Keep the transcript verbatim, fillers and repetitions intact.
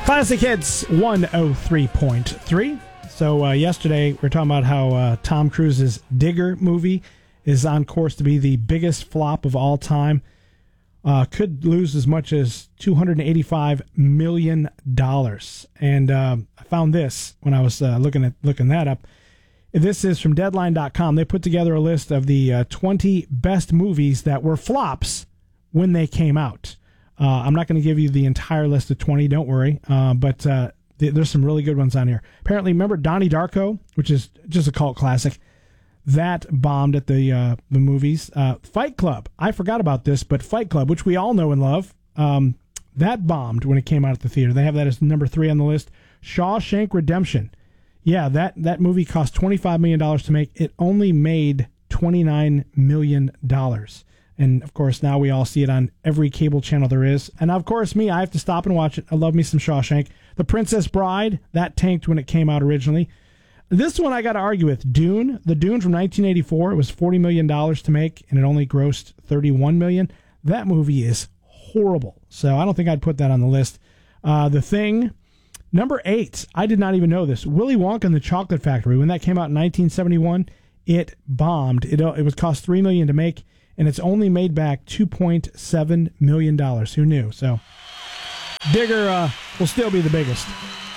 Classic Hits one oh three point three. So uh, yesterday we were talking about how uh, Tom Cruise's Digger movie is on course to be the biggest flop of all time. Uh, could lose as much as two hundred eighty-five million dollars. And uh, I found this when I was uh, looking at looking that up. This is from Deadline dot com. They put together a list of the uh, twenty best movies that were flops when they came out. Uh, I'm not going to give you the entire list of twenty, don't worry, uh, but uh, th- there's some really good ones on here. Apparently, remember Donnie Darko, which is just a cult classic? That bombed at the uh, the movies. Uh, Fight Club, I forgot about this, but Fight Club, which we all know and love, um, that bombed when it came out at the theater. They have that as number three on the list. Shawshank Redemption, yeah, that, that movie cost twenty-five million dollars to make. It only made twenty-nine million dollars. And, of course, now we all see it on every cable channel there is. And, of course, me, I have to stop and watch it. I love me some Shawshank. The Princess Bride, that tanked when it came out originally. This one I got to argue with. Dune, the Dune from nineteen eighty-four, it was forty million dollars to make, and it only grossed thirty-one million dollars. That movie is horrible. So I don't think I'd put that on the list. Uh, the Thing, number eight, I did not even know this. Willy Wonka and the Chocolate Factory, when that came out in nineteen seventy-one, it bombed. It, it would cost three million dollars to make, and it's only made back two point seven million dollars. Who knew? So Digger uh, will still be the biggest.